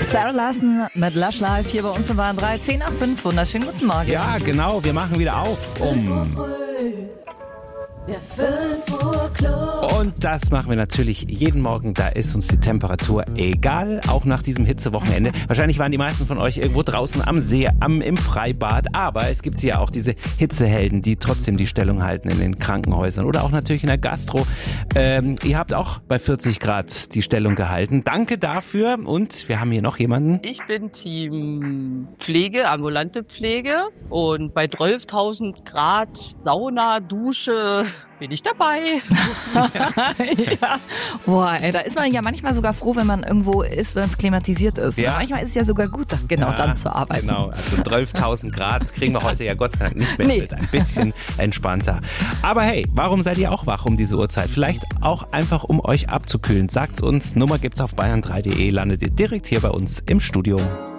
Sarah Larson mit Lush Life hier bei uns im Waren 3, 10 nach 5. Wunderschönen guten Morgen. Ja, genau, wir machen wieder auf Der 5 Uhr Club. Und das machen wir natürlich jeden Morgen. Da ist uns die Temperatur egal, auch nach diesem Hitzewochenende. Wahrscheinlich waren die meisten von euch irgendwo draußen am See, im Freibad. Aber es gibt hier auch diese Hitzehelden, die trotzdem die Stellung halten in den Krankenhäusern oder auch natürlich in der Gastro. Ihr habt auch bei 40 Grad die Stellung gehalten. Danke dafür. Und wir haben hier noch jemanden. Ich bin Team Pflege, ambulante Pflege. Und bei 12.000 Grad Sauna, Dusche bin ich dabei. Ja. Boah, ey, da ist man ja manchmal sogar froh, wenn man irgendwo ist, wenn es klimatisiert ist. Ja. Manchmal ist es ja sogar gut, dann zu arbeiten. Genau, also 12.000 Grad kriegen wir heute ja Gott sei Dank nicht mehr mit. Ein bisschen entspannter. Aber hey, warum seid ihr auch wach um diese Uhrzeit? Vielleicht auch einfach, um euch abzukühlen. Sagt's uns, Nummer gibt's auf bayern3.de, landet ihr direkt hier bei uns im Studio.